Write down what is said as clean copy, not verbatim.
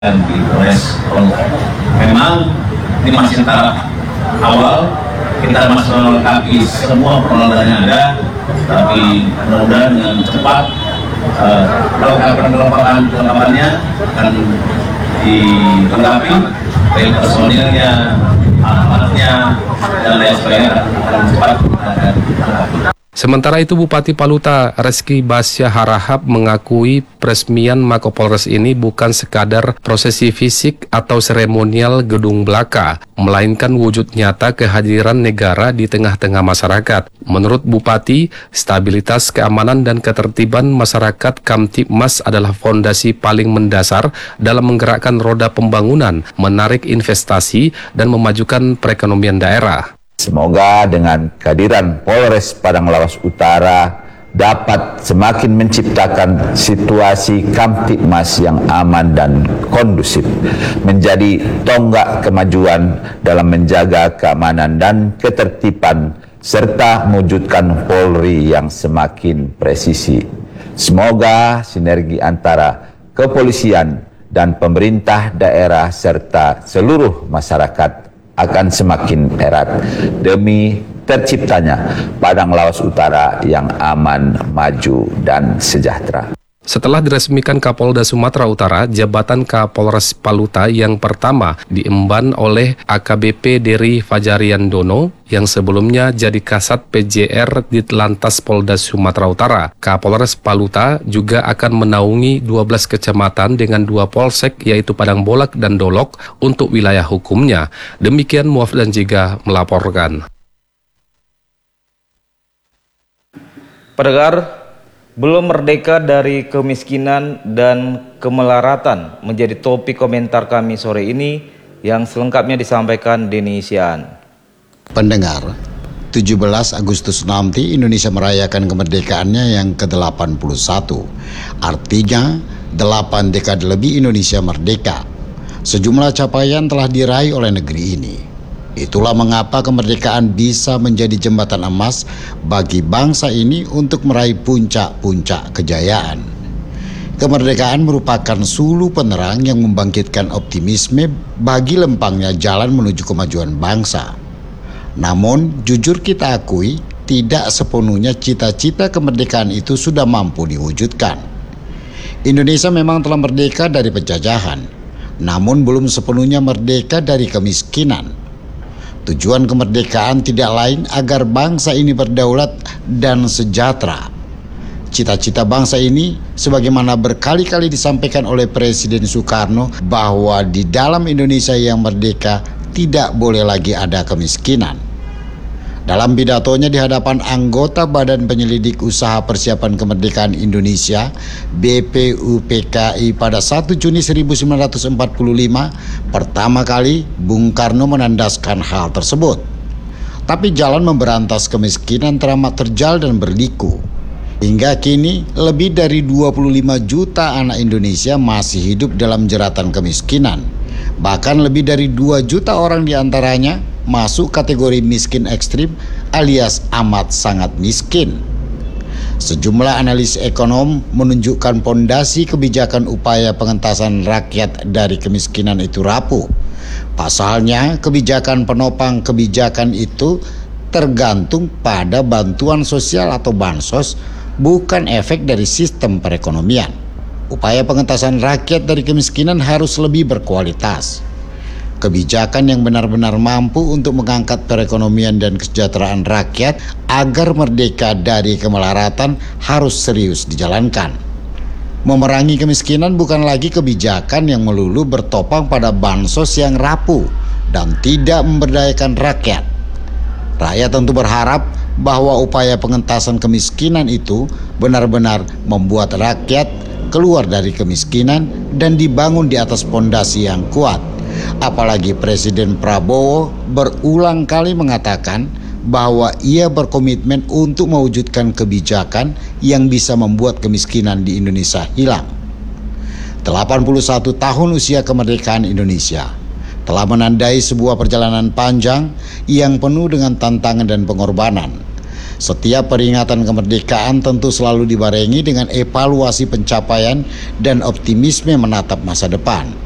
di Polres Paluta. Memang ini masih tahap awal, kita masih melengkapi semua peralatan yang ada, tapi mudah-mudahan dengan cepat kelengkapannya akan dilengkapi, baik personilnya, alatnya, dan lain sebagainya akan cepat akan dilengkapi. Sementara itu, Bupati Paluta Reski Basya Harahap mengakui peresmian Mako-Polres ini bukan sekadar prosesi fisik atau seremonial gedung belaka, melainkan wujud nyata kehadiran negara di tengah-tengah masyarakat. Menurut Bupati, stabilitas keamanan dan ketertiban masyarakat Kamtibmas adalah fondasi paling mendasar dalam menggerakkan roda pembangunan, menarik investasi, dan memajukan perekonomian daerah. Semoga dengan kehadiran Polres Padang Lawas Utara dapat semakin menciptakan situasi Kamtibmas yang aman dan kondusif, menjadi tonggak kemajuan dalam menjaga keamanan dan ketertiban serta mewujudkan Polri yang semakin presisi. Semoga sinergi antara kepolisian dan pemerintah daerah serta seluruh masyarakat akan semakin erat demi terciptanya Padang Lawas Utara yang aman, maju, dan sejahtera. Setelah diresmikan Kapolda Sumatera Utara, jabatan Kapolres Paluta yang pertama diemban oleh AKBP Dery Fajariandono yang sebelumnya jadi Kasat PJR Ditlantas Polda Sumatera Utara. Kapolres Paluta juga akan menaungi 12 kecamatan dengan 2 polsek yaitu Padang Bolak dan Dolok untuk wilayah hukumnya. Demikian Muaf dan Jiga melaporkan. Pendengar, belum merdeka dari kemiskinan dan kemelaratan menjadi topik komentar kami sore ini yang selengkapnya disampaikan Denny Sian. Pendengar, 17 Agustus nanti Indonesia merayakan kemerdekaannya yang ke-81. Artinya, 8 dekade lebih Indonesia merdeka. Sejumlah capaian telah diraih oleh negeri ini. Itulah mengapa kemerdekaan bisa menjadi jembatan emas bagi bangsa ini untuk meraih puncak-puncak kejayaan. Kemerdekaan merupakan sulu penerang yang membangkitkan optimisme bagi lempangnya jalan menuju kemajuan bangsa. Namun, jujur kita akui, tidak sepenuhnya cita-cita kemerdekaan itu sudah mampu diwujudkan. Indonesia memang telah merdeka dari penjajahan, namun belum sepenuhnya merdeka dari kemiskinan. Tujuan kemerdekaan tidak lain agar bangsa ini berdaulat dan sejahtera. Cita-cita bangsa ini sebagaimana berkali-kali disampaikan oleh Presiden Soekarno bahwa di dalam Indonesia yang merdeka tidak boleh lagi ada kemiskinan. Dalam pidatonya di hadapan anggota Badan Penyelidik Usaha Persiapan Kemerdekaan Indonesia BPUPKI pada 1 Juni 1945, pertama kali Bung Karno menandaskan hal tersebut. Tapi jalan memberantas kemiskinan teramat terjal dan berliku. Hingga kini lebih dari 25 juta anak Indonesia masih hidup dalam jeratan kemiskinan. Bahkan lebih dari 2 juta orang diantaranya masuk kategori miskin ekstrim alias amat sangat miskin. Sejumlah analis ekonom menunjukkan pondasi kebijakan upaya pengentasan rakyat dari kemiskinan itu rapuh. Pasalnya, kebijakan penopang kebijakan itu tergantung pada bantuan sosial atau bansos, bukan efek dari sistem perekonomian. Upaya pengentasan rakyat dari kemiskinan harus lebih berkualitas. Kebijakan yang benar-benar mampu untuk mengangkat perekonomian dan kesejahteraan rakyat agar merdeka dari kemelaratan harus serius dijalankan. Memerangi kemiskinan bukan lagi kebijakan yang melulu bertopang pada bansos yang rapuh dan tidak memberdayakan rakyat. Rakyat tentu berharap bahwa upaya pengentasan kemiskinan itu benar-benar membuat rakyat keluar dari kemiskinan dan dibangun di atas pondasi yang kuat. Apalagi Presiden Prabowo berulang kali mengatakan bahwa ia berkomitmen untuk mewujudkan kebijakan yang bisa membuat kemiskinan di Indonesia hilang. 81 tahun usia kemerdekaan Indonesia telah menandai sebuah perjalanan panjang yang penuh dengan tantangan dan pengorbanan. Setiap peringatan kemerdekaan tentu selalu dibarengi dengan evaluasi pencapaian dan optimisme menatap masa depan.